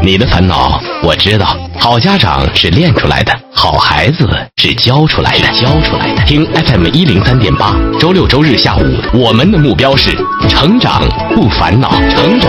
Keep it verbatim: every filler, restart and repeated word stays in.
你的烦恼我知道，好家长是练出来的，好孩子是教出来的。教出来的。听 F M 一零三点八，周六周日下午，我们的目标是成长不烦恼，成长